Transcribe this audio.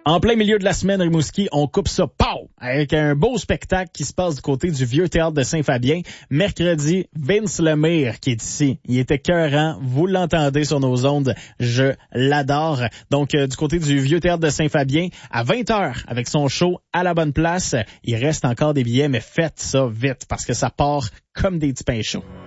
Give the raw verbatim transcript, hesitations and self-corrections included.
En plein milieu de la semaine, Rimouski, on coupe ça, pow! Avec un beau spectacle qui se passe du côté du Vieux Théâtre de Saint-Fabien. Mercredi, Vince Lemire qui est ici. Il était cœurant. Vous l'entendez sur nos ondes. Je l'adore. Donc, euh, du côté du Vieux Théâtre de Saint-Fabien, à vingt heures, avec son show à la bonne place. Il reste encore des billets, mais faites ça vite parce que ça part comme des petits pains chauds.